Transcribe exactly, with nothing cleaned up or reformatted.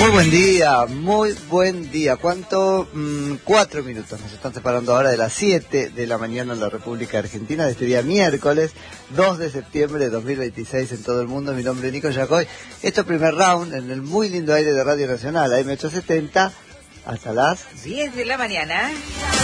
Muy buen día, muy buen día. ¿Cuánto? Mm, cuatro minutos. Nos están separando ahora de las siete de la mañana en la República Argentina, de este día miércoles, dos de septiembre de dos mil veintiséis en todo el mundo. Mi nombre es Nico Yacoy. Esto es primer round en el muy lindo aire de Radio Nacional, A M ochocientos setenta, hasta las diez de la mañana.